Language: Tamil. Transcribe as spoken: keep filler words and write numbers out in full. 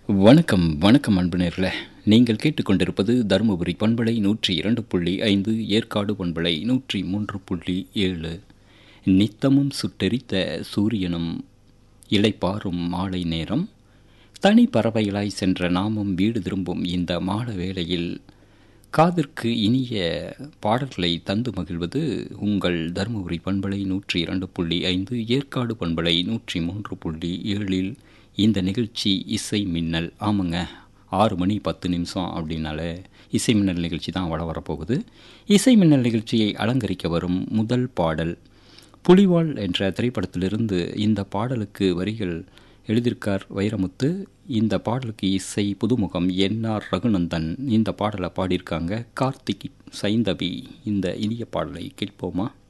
வணக்கம் வணக்கம் அன்பு நேயர்களே. நீங்கள் கேட்டுக்கொண்டிருப்பது தருமபுரி பண்பலை நூற்றி இரண்டு புள்ளி ஐந்து, ஏற்காடு பண்பலை நூற்றி மூன்று புள்ளி ஏழு. நித்தமும் சுட்டெரித்த சூரியனும் இளைப்பாறும் மாலை நேரம், தனி பறவைகளாய் சென்ற நாமும் வீடு திரும்பும் இந்த மாலை வேளையில் காதிற்கு இனிய பாடல்களை தந்து மகிழ்வது உங்கள் தருமபுரி பண்பலை நூற்றி இரண்டு புள்ளி ஐந்து, ஏற்காடு பண்பலை நூற்றி மூன்று புள்ளி ஏழில் இந்த நிகழ்ச்சி இசை மின்னல். ஆமாங்க, ஆறு மணி பத்து நிமிஷம் அப்படின்னாலே இசை மின்னல் நிகழ்ச்சி தான் வள வரப்போகுது. இசை மின்னல் நிகழ்ச்சியை அலங்கரிக்க வரும் முதல் பாடல் புலிவால் என்ற திரைப்படத்திலிருந்து. இந்த பாடலுக்கு வரிகள் எழுதியிருக்கார் வைரமுத்து. இந்த பாடலுக்கு இசை புதுமுகம் என் ஆர் ரகுநந்தன். இந்த பாடலை பாடியிருக்காங்க கார்த்திக் சைந்தவி. இந்த இனிய பாடலை கேட்போமா?